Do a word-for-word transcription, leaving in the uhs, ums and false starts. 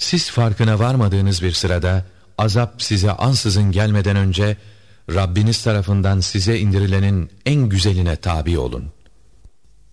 Siz farkına varmadığınız bir sırada azap size ansızın gelmeden önce Rabbiniz tarafından size indirilenin en güzeline tabi olun.